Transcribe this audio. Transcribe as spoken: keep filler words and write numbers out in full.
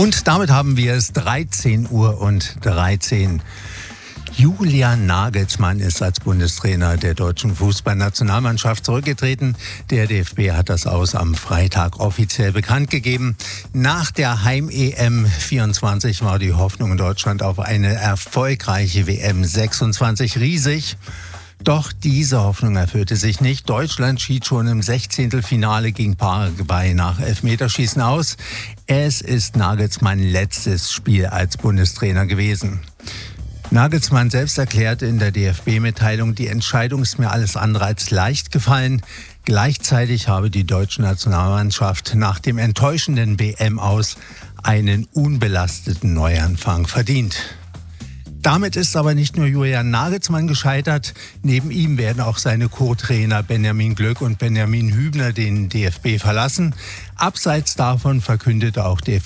Und damit haben wir es dreizehn Uhr und dreizehn. Julian Nagelsmann ist als Bundestrainer der deutschen Fußballnationalmannschaft zurückgetreten. Der D F B hat das Aus am Freitag offiziell bekannt gegeben. Nach der Heim-E M vierundzwanzig war die Hoffnung in Deutschland auf eine erfolgreiche W M sechsundzwanzig riesig. Doch diese Hoffnung erfüllte sich nicht. Deutschland schied schon im Sechzehntelfinale gegen Paraguay nach Elfmeterschießen aus. Es ist Nagelsmanns letztes Spiel als Bundestrainer gewesen. Nagelsmann selbst erklärte in der D F B-Mitteilung, die Entscheidung ist mir alles andere als leicht gefallen. Gleichzeitig habe die deutsche Nationalmannschaft nach dem enttäuschenden W M-Aus einen unbelasteten Neuanfang verdient. Damit ist aber nicht nur Julian Nagelsmann gescheitert. Neben ihm werden auch seine Co-Trainer Benjamin Glück und Benjamin Hübner den D F B verlassen. Abseits davon verkündete auch der